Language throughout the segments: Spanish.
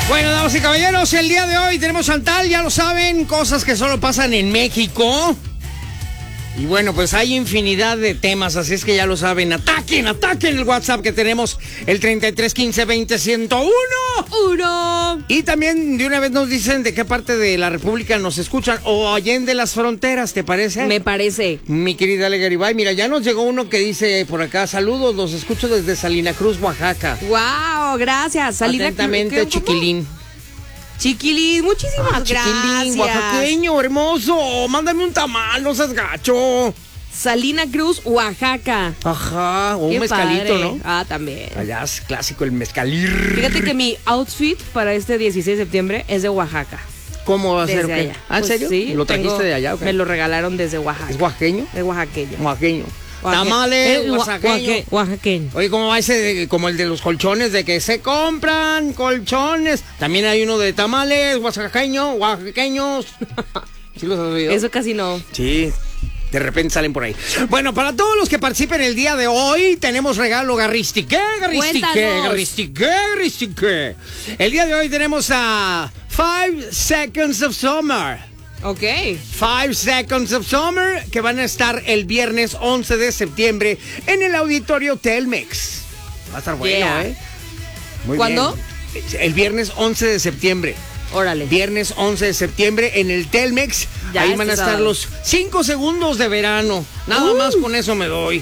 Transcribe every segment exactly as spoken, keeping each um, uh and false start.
Bueno, damas y caballeros, el día de hoy tenemos Chantal, ya lo saben, cosas que solo pasan en México. Y bueno, pues hay infinidad de temas, así es que ya lo saben. Ataquen, ataquen el WhatsApp que tenemos, el treinta y tres quince veinte ciento uno. Uno. Y también de una vez nos dicen de qué parte de la República nos escuchan o allende las fronteras, ¿te parece? Me parece. Mi querida Ale Garibay, mira, ya nos llegó uno que dice por acá, saludos, los escucho desde Salina Cruz, Oaxaca. Wow, gracias. Salina Atentamente, Cruz, ¿qué- Chiquilín. Chiquilín, muchísimas Ah, gracias. Chiquilín, oaxaqueño, hermoso. Mándame un tamal, no seas gacho. Salina Cruz, Oaxaca. Ajá, o un Qué mezcalito, padre. ¿no? Ah, también. Allá es clásico el mezcalir. Fíjate que mi outfit para este dieciséis de septiembre es de Oaxaca. ¿Cómo va a ser? Desde o qué? allá. ¿Ah, en Pues serio? sí, ¿Lo trajiste tengo- de allá o qué? Me lo regalaron desde Oaxaca. ¿Es oaxaqueño? Es oaxaqueño. Oaxaqueño. Oaxaque- Tamales, Eh, gua- oaxaqueño. oaque- Oaxaqueño. Oye, ¿cómo va ese, de- como el de los colchones, de que se compran colchones? También hay uno de tamales, oaxaqueño, oaxaqueños. ¿Sí los has oído? Eso casi no. Sí, de repente salen por ahí. Bueno, para todos los que participen el día de hoy, tenemos regalo garristique, garristique, Cuéntanos. garristique, garristique. El día de hoy tenemos a Five Seconds of Summer. Ok. Five Seconds of Summer, que van a estar el viernes once de septiembre en el auditorio Telmex. Va a estar bueno, Yeah. ¿eh? Muy ¿Cuándo? bien. El viernes once de septiembre. Órale. Viernes once de septiembre en el Telmex. Ya Ahí este van a estar sábado. los cinco segundos de verano. Nada Uh. más con eso me doy.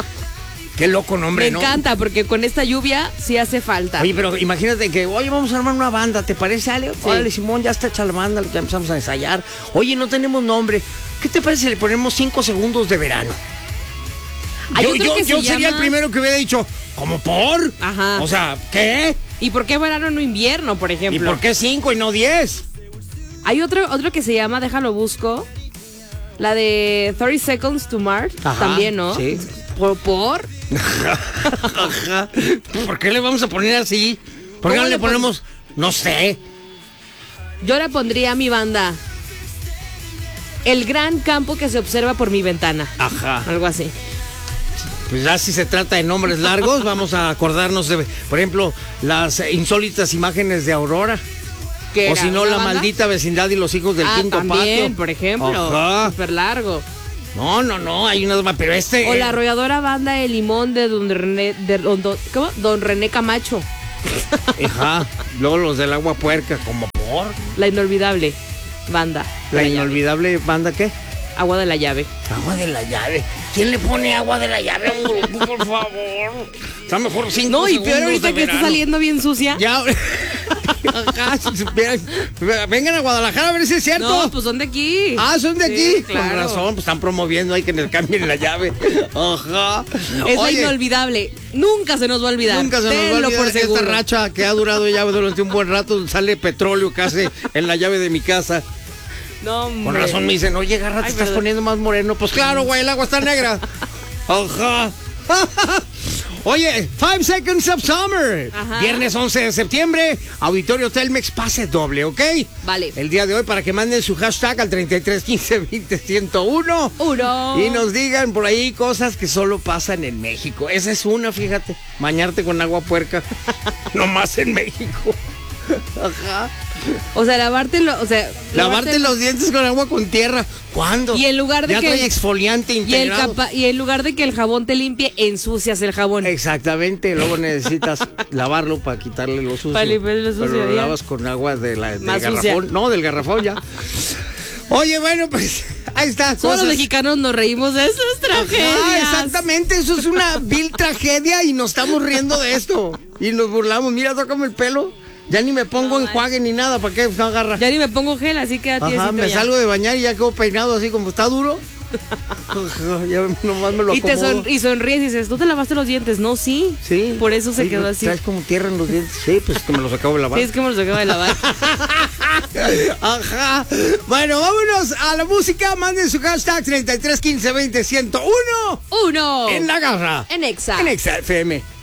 Qué loco nombre, Me ¿no? encanta porque con esta lluvia sí hace falta. Oye, pero imagínate que, oye, vamos a armar una banda, ¿te parece, Ale? Sí. Órale, Simón, ya está hecha la banda, ya empezamos a ensayar. Oye, no tenemos nombre. ¿Qué te parece si le ponemos cinco segundos de verano? Hay yo otro yo, que se yo sería el llama- primero que hubiera dicho, ¿cómo por? Ajá. O sea, ¿qué? ¿Y por qué verano no invierno, por ¿Y ejemplo? por qué cinco y no diez? Hay otro, otro que se llama, déjalo busco. La de thirty Seconds to Mars. Ajá, También, ¿no? sí. ¿Por? por? Ajá. ¿Por qué le vamos a poner así? ¿Por qué ¿Cómo no le le pon- ponemos, no sé? Yo le pondría a mi banda el gran campo que se observa por mi ventana. Ajá. Algo así. Pues ya si se trata de nombres largos, vamos a acordarnos de, por ejemplo, las insólitas imágenes de Aurora. ¿Qué O era? si no, ¿Una la banda? maldita vecindad y los hijos del Ah, quinto también, patio. por ejemplo. Ajá. Súper largo. No, no, no, hay unas más, pero este... O la arrolladora banda de limón de Don René, de Don, Don- ¿cómo? Don René Camacho. Ajá. Luego los del agua puerca, como por... La inolvidable banda. La llave. inolvidable banda, ¿qué? Agua de la llave. Agua de la llave. ¿Quién le pone agua de la llave a un grupo, por favor? Está mejor cinco No, y segundos peor ahorita de que está verano. saliendo bien sucia. Ya. Ajá, si supieran. Vengan a Guadalajara a ver si es cierto. No, pues son de aquí. Ah, son de Sí, aquí. claro. Con razón, pues están promoviendo ahí que les cambien la llave. Ajá. Es la Oye, inolvidable. Nunca se nos va a olvidar. nunca se nos va a Tenlo olvidar por seguro. esta racha que ha durado ya durante un buen rato. Sale petróleo casi en la llave de mi casa. No, Con hombre. razón me dicen, oye, Garra, te Ay, estás perdón. poniendo más moreno. Pues claro, güey, el agua está negra. Ajá. Oye, Five Seconds of Summer. Ajá. Viernes once de septiembre, Auditorio Telmex, pase doble, ¿ok? Vale. El día de hoy para que manden su hashtag al treinta y tres quince veinte ciento uno. Uno. Y nos digan por ahí cosas que solo pasan en México. Esa es una, fíjate. Bañarte con agua puerca. Nomás en México. Ajá. O sea, lavarte, lo, o sea, Lavarte los dientes con agua con tierra. ¿Cuándo? Y en lugar de ya que trae el- exfoliante y, el integrado. capa- y en lugar de que el jabón te limpie, ensucias el jabón. Exactamente, luego necesitas lavarlo para quitarle lo sucio. Para limpiarle lo sucio, Pero lo ya. lavas con agua de la, del Más sucia. garrafón. No, del garrafón ya. Oye, bueno, pues ahí está. Todos los cosas- mexicanos nos reímos de esas tragedias. Ah, exactamente, eso es una vil tragedia y nos estamos riendo de esto. Y nos burlamos. Mira, tócame el pelo. Ya ni me pongo No, enjuague ni nada, ¿para qué? No agarra. Ya ni me pongo gel, así que Ajá, me salgo de bañar y ya quedo peinado así como está duro. Ya nomás me lo Y te acomodo. son- y sonríes y dices, ¿tú te lavaste los dientes? No, sí. Sí. Por eso se Sí, quedó pues, así. Traes como tierra en los dientes. Sí, pues que me los acabo de lavar. Sí, es que me los acabo de lavar. Ajá. Bueno, vámonos a la música. Manden su hashtag treinta y tres quince veinte ciento uno Uno. en la garra. En Exa. En Exa F M.